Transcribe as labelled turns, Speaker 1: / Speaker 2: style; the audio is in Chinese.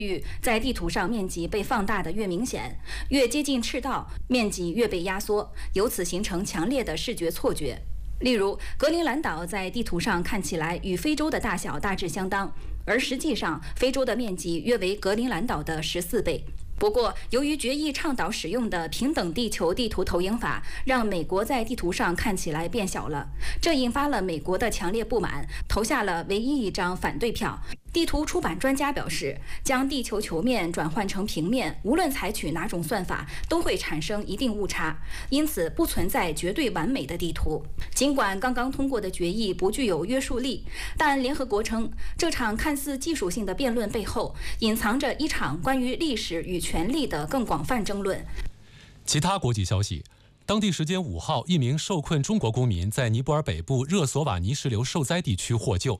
Speaker 1: 域在地图上面积被放大的越明显，越接近赤道，面积越被压缩，由此形成强烈的视觉错觉。例如，格陵兰岛在地图上看起来与非洲的大小大致相当，而实际上非洲的面积约为格陵兰岛的14倍。不过，由于决议倡导使用的平等地球地图投影法，让美国在地图上看起来变小了，这引发了美国的强烈不满，投下了唯一一张反对票。地图出版专家表示，将地球球面转换成平面，无论采取哪种算法，都会产生一定误差，因此不存在绝对完美的地图。尽管刚刚通过的决议不具有约束力，但联合国称，这场看似技术性的辩论背后，隐藏着一场关于历史与权力的更广泛争论。
Speaker 2: 其他国际消息。当地时间5号，一名受困中国公民在尼泊尔北部热索瓦尼石流受灾地区获救。